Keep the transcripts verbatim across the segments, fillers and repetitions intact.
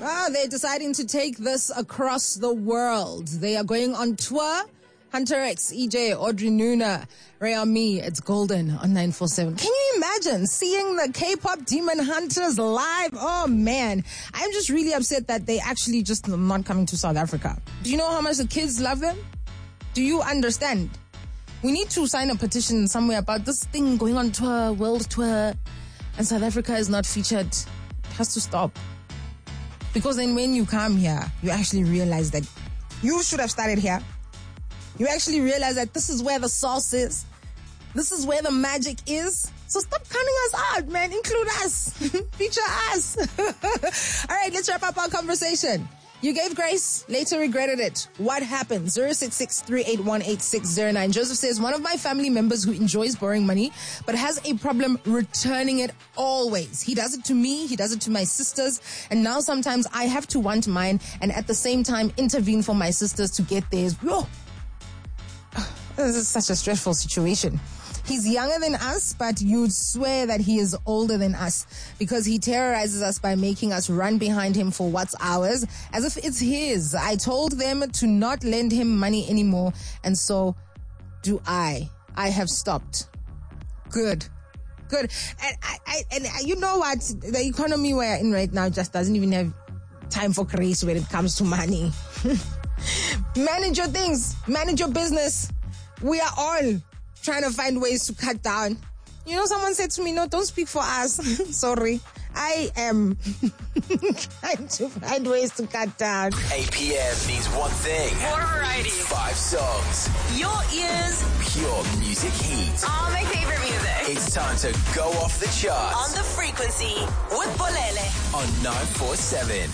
Ah, they're deciding to take this across the world. They are going on tour. Hunter X, E J, Audrey Nuna, Ray on Me. It's Golden on nine four seven. Can you imagine seeing the K-pop Demon Hunters live? Oh, man. I'm just really upset that they actually just not coming to South Africa. Do you know how much the kids love them? Do you understand? We need to sign a petition somewhere about this thing going on tour, world tour, and South Africa is not featured. It has to stop. Because then when you come here, you actually realize that you should have started here. You actually realize that this is where the sauce is. This is where the magic is. So stop counting us out, man. Include us. Feature us. All right, let's wrap up our conversation. You gave grace, later regretted it. What happened? zero six six, three eight one, eight six zero nine. Joseph says, one of my family members who enjoys borrowing money, but has a problem returning it always. He does it to me, he does it to my sisters, and now sometimes I have to want mine and at the same time intervene for my sisters to get theirs. Whoa. This is such a stressful situation. He's younger than us, but you'd swear that he is older than us because he terrorizes us by making us run behind him for what's ours as if it's his. I told them to not lend him money anymore, and so do I. I have stopped. Good. Good. And I, I, and you know what? The economy we're in right now just doesn't even have time for grace when it comes to money. Manage your things. Manage your business. We are all trying to find ways to cut down. You know, someone said to me, no, don't speak for us. Sorry. I am trying to find ways to cut down. eight p.m. means one thing. More variety. Five songs. Your ears. Pure music heat. All my favorite music. It's time to go off the charts. On the frequency with Bolele. On nine four seven.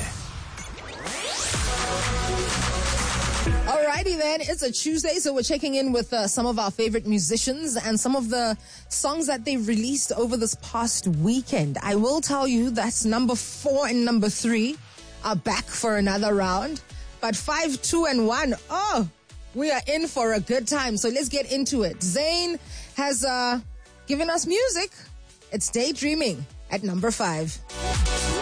Alrighty then, it's a Tuesday, so we're checking in with uh, some of our favorite musicians and some of the songs that they released over this past weekend. I will tell you that number four and number three are back for another round, but five, two, and one, oh, we are in for a good time. So let's get into it. Zayn has uh, given us music. It's Daydreaming at number five.